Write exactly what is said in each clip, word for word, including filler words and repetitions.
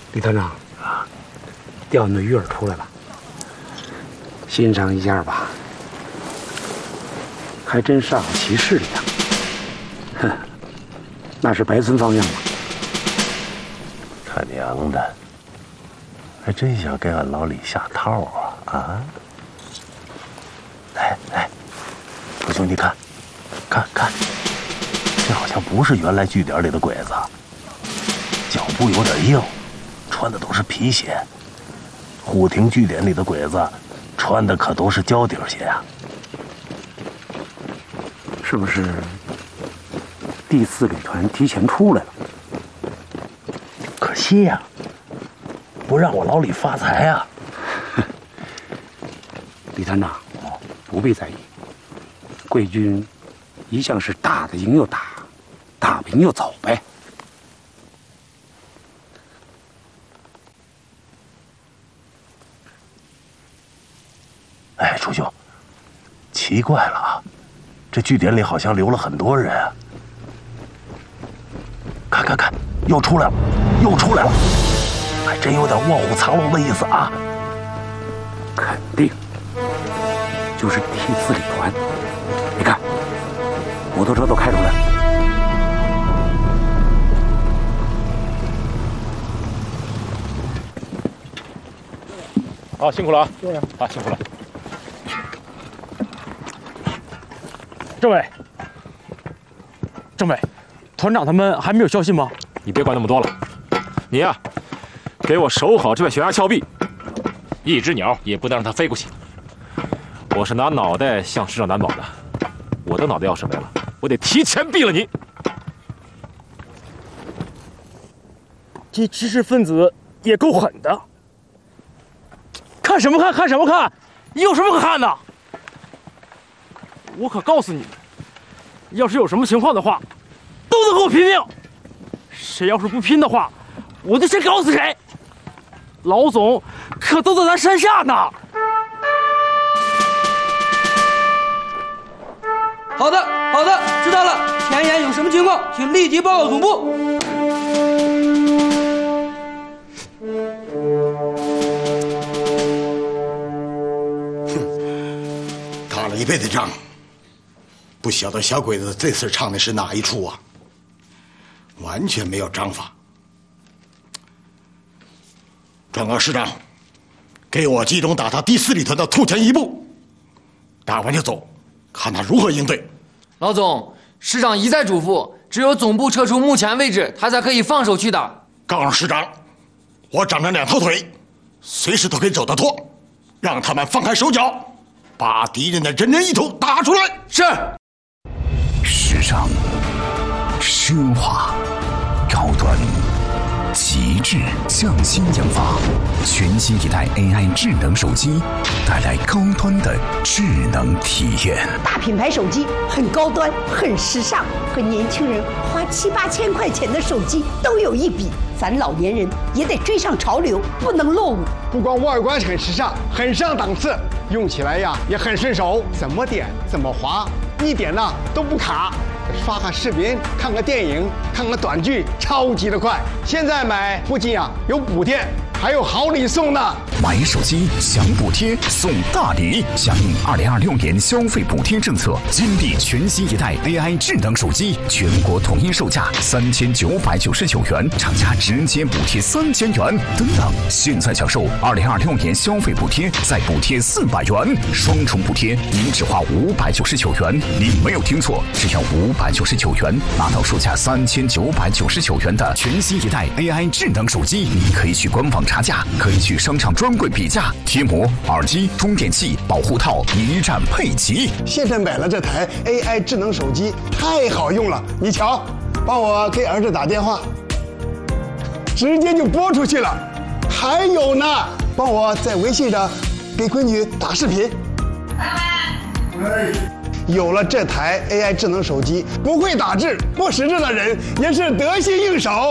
李团长啊，钓那鱼饵出来了，欣赏一下吧。还真煞有其事的呀，哼，那是白村方向吗？ 他娘的，还真想给俺老李下套啊啊！哎哎，楚兄，你看，看看，这好像不是原来据点里的鬼子，脚步有点硬，穿的都是皮鞋。虎亭据点里的鬼子穿的可都是胶底鞋啊！ 是不是第四旅团提前出来了？ 可惜呀、啊，不让我老李发财啊！ 李团长，不必在意，贵军一向是打得赢又打，打不赢又走呗。 哎，楚兄，奇怪了啊，这据点里好像留了很多人啊。看看看，又出来了，又出来了，还真有点卧虎藏龙的意思啊！ 肯定就是第四旅团。你看，摩托车都开出来了。 好，辛苦了啊！对呀，啊，辛苦了。政委，政委，团长他们还没有消息吗？你别管那么多了，你呀、啊，给我守好这片悬崖峭壁，一只鸟也不能让它飞过去。我是拿脑袋向师长担保的，我的脑袋要是没了，我得提前毙了你。 这知识分子也够狠的。看什么看？看什么看？你有什么可看的？我可告诉你们，要是有什么情况的话，都能跟我拼命。谁要是不拼的话，我就先搞死谁。老总可都在咱山下呢。 好的，好的，知道了。前沿有什么情况，请立即报告总部。 打了一辈子仗，不晓得小鬼子这次唱的是哪一出啊？完全没有章法。转告师长，给我集中打他第四旅团的突前一部，打完就走，看他如何应对。 老总，师长一再嘱咐，只有总部撤出目前位置，他才可以放手去打。 告诉师长，我长着两条腿，随时都可以走得脱，让他们放开手脚，把敌人的人人一头打出来。 是。 时尚、奢华、高端、极致，匠心研发，全新一代 A I 智能手机，带来高端的智能体验。 大品牌手机很高端，很时尚，和年轻人花七八千块钱的手机都有一比。咱老年人也得追上潮流，不能落伍。 不光外观很时尚，很上档次，用起来呀也很顺手，怎么点怎么滑，一点呢都不卡。刷个视频，看个电影，看个短剧，超级的快。现在买不仅啊有补贴，还有好礼送呢。 买手机享补贴送大礼，响应二零二六年消费补贴政策，金立全新一代 A I 智能手机，全国统一售价三千九百九十九元，厂家直接补贴三千元。等等，现在享受二零二六年消费补贴，再补贴四百元，双重补贴，您只花五百九十九元。您没有听错，只要五百九十九元，拿到售价三千九百九十九元的全新一代 A I 智能手机。您可以去官网查价，可以去商场专柜比价，贴膜、耳机、充电器、保护套一站配齐。 现在买了这台 A I 智能手机，太好用了。你瞧，帮我给儿子打电话，直接就拨出去了。还有呢，帮我在微信上给闺女打视频。有了这台 A I 智能手机，不会打字、不识字的人也是得心应手。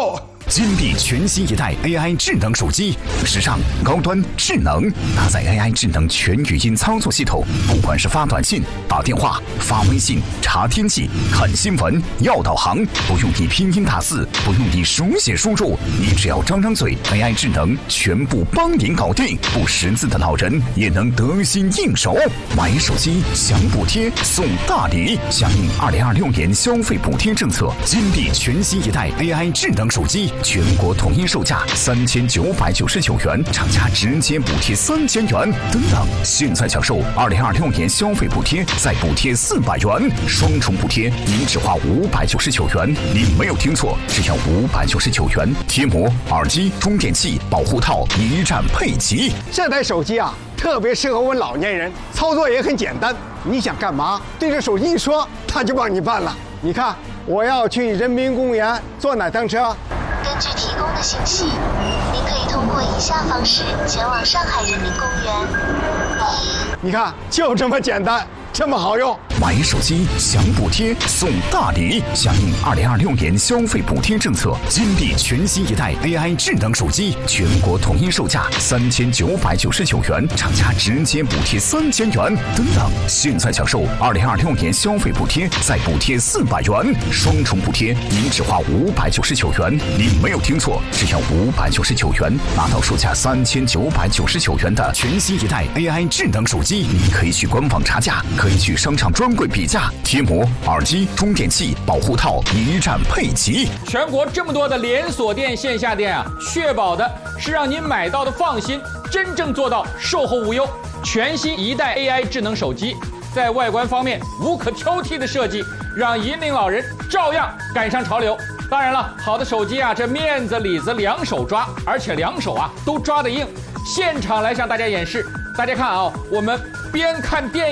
金地全新一代 A I 智能手机，时尚、高端、智能，搭载 A I 智能全语音操作系统，不管是发短信、打电话、发微信、查天气、看新闻、要导航，不用你拼音打字，不用你手写输入，你只要张张嘴 ，A I 智能全部帮您搞定。不识字的老人也能得心应手。买手机享补贴送大礼，响应二零二六年消费补贴政策，金地全新一代 A I 智能手机全国统一售价三千九百九十九元，厂家直接补贴三千元。等等，现在享受二零二六年消费补贴，再补贴四百元，双重补贴，您只花五百九十九元。您没有听错，只要五百九十九元，贴膜、耳机、充电器、保护套一站配齐。 这台手机啊，特别适合我们老年人，操作也很简单。你想干嘛，对着手机一说，它就帮你办了。你看，我要去人民公园坐哪趟车？ 根据提供的信息，您可以通过以下方式前往上海人民公园。一， 你看，就这么简单，这么好用。 买手机享补贴送大礼，响应二零二六年消费补贴政策，金地全新一代 A I 智能手机全国统一售价三千九百九十九元，厂家直接补贴三千元。等等，现在享受二零二六年消费补贴，再补贴四百元，双重补贴，您只花五百九十九元。您没有听错，只要五百九十九元，拿到售价三千九百九十九元的全新一代 A I 智能手机。您可以去官网查价，可以去商场专柜比价，贴膜、耳机、充电器、保护套一站配齐。 全国这么多的连锁店、线下店啊，确保的是让您买到的放心，真正做到售后无忧。全新一代 A I 智能手机，在外观方面无可挑剔的设计，让银龄老人照样赶上潮流。当然了，好的手机啊，这面子里子两手抓，而且两手啊都抓得硬。现场来向大家演示，大家看啊，我们边看电影。